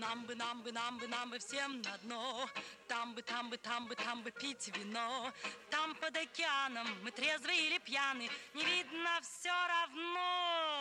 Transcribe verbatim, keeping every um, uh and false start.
Нам бы, нам бы, нам бы, нам бы всем на дно. Там бы, там бы, там бы, там бы пить вино. Там под океаном мы трезвы или пьяны, не видно все равно.